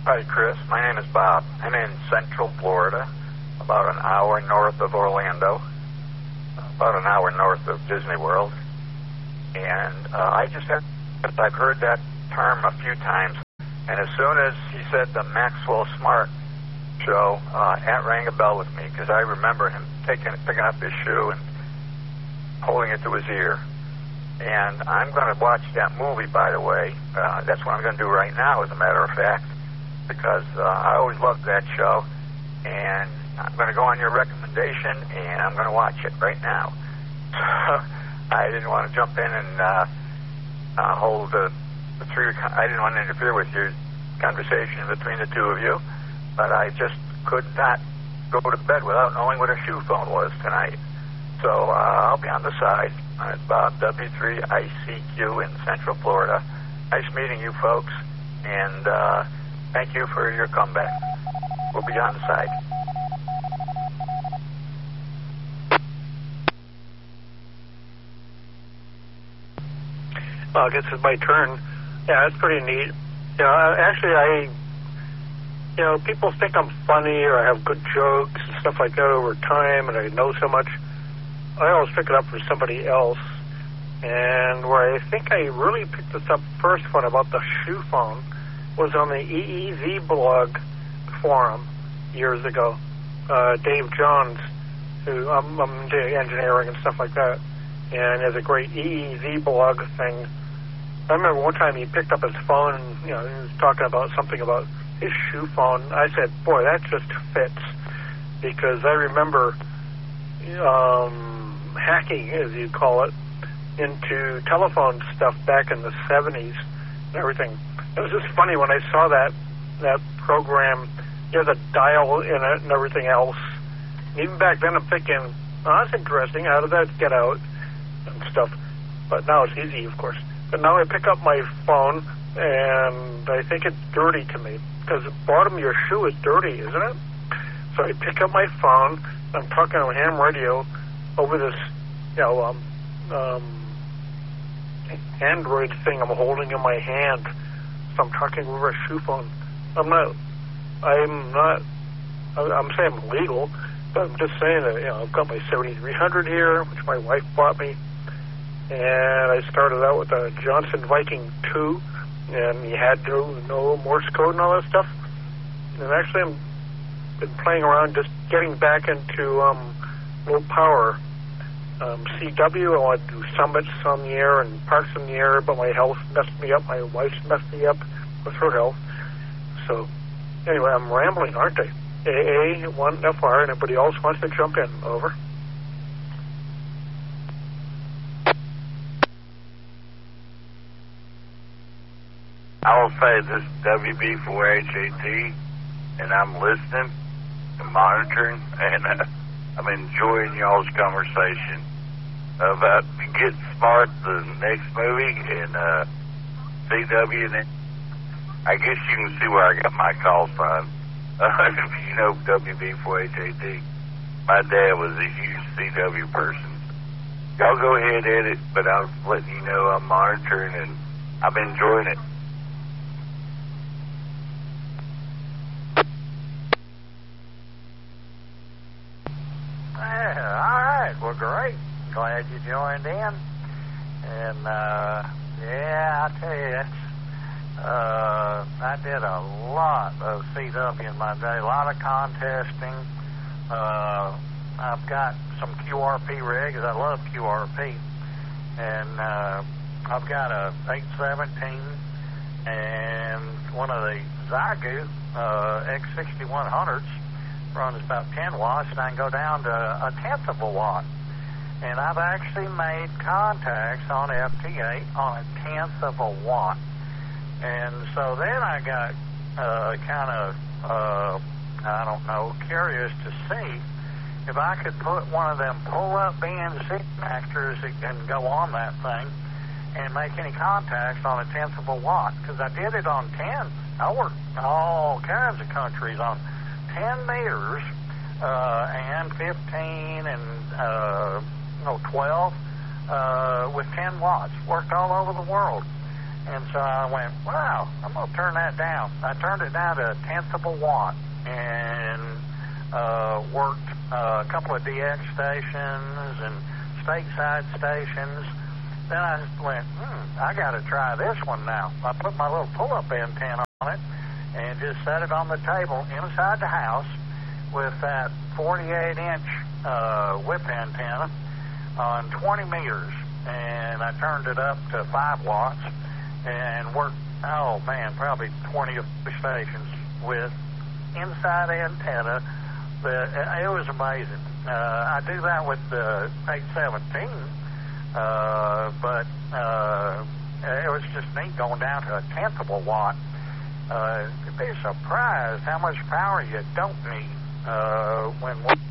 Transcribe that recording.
Hi, Chris. My name is Bob. I'm in Central Florida, about an hour north of Orlando, about an hour north of Disney World. And I've heard that term a few times. And as soon as he said the Maxwell Smart show, it rang a bell with me, because I remember him picking up his shoe and holding it to his ear. And I'm going to watch that movie, by the way. That's what I'm going to do right now, as a matter of fact, because I always loved that show. And I'm going to go on your recommendation, and I'm going to watch it right now. I didn't want to jump in and hold the three. I didn't want to interfere with your conversation between the two of you, but I just could not go to bed without knowing what a shoe phone was tonight. So I'll be on the side. It's Bob, W3ICQ in Central Florida. Nice meeting you folks, and thank you for your comeback. We'll be on the side. Well, I guess it's my turn. Yeah, that's pretty neat. Actually, people think I'm funny or I have good jokes and stuff like that over time, and I know so much. I always pick it up for somebody else. And where I think I really picked this up first one about the shoe phone was on the EEZ blog forum years ago. Dave Johns, who I'm into engineering and stuff like that, and has a great EEZ blog thing. I remember one time he picked up his phone and, he was talking about something about his shoe phone. I said, boy, that just fits, because I remember hacking, as you call it, into telephone stuff back in the 70s and everything. It was just funny when I saw that program, the dial in it and everything else. And even back then I'm thinking, oh, that's interesting. How did that get out and stuff? But now it's easy, of course. But now I pick up my phone and I think it's dirty to me, because the bottom of your shoe is dirty, isn't it? So I pick up my phone. I'm talking on ham radio over this, Android thing I'm holding in my hand. So I'm talking over a shoe phone. I'm saying I'm legal, but I'm just saying that, I've got my 7300 here, which my wife bought me. And I started out with a Johnson Viking 2, and you had to know Morse code and all that stuff. And actually I've been playing around just getting back into low power CW. I want to do summits on the air and parks on the air, but my health messed me up. My wife's messed me up with her health. So anyway, I'm rambling, aren't I? AA1FR, and everybody else wants to jump in. Over. I will say this is WB4HAT, and I'm listening and monitoring, and I'm enjoying y'all's conversation about Get Smart, the next movie, and CW. And I guess you can see where I got my call sign. If you know WB4HAT, my dad was a huge CW person. Y'all go ahead at it, but I'm letting you know I'm monitoring, and I'm enjoying it. Well, great. Glad you joined in. And, I tell you, I did a lot of CW in my day, a lot of contesting. I've got some QRP rigs. I love QRP. And I've got a 817 and one of the Zygu X6100s. Runs about 10 watts, and I can go down to a tenth of a watt. And I've actually made contacts on FT8 on a tenth of a watt. And so then I got curious to see if I could put one of them pull-up BNC connectors that can go on that thing and make any contacts on a tenth of a watt. Because I did it on 10. I worked in all kinds of countries on 10 meters and 15 and 12 with 10 watts. Worked all over the world. And so I went, wow, I'm going to turn that down. I turned it down to a tenth of a watt and worked a couple of DX stations and stateside stations. Then I went, I got to try this one now. I put my little pull-up antenna on it and just set it on the table inside the house with that 48-inch whip antenna on 20 meters. And I turned it up to 5 watts and worked, probably 20 of the stations with inside antenna. It was amazing. I do that with the 817, but it was just neat going down to a tenth of a watt. You'd be surprised how much power you don't need when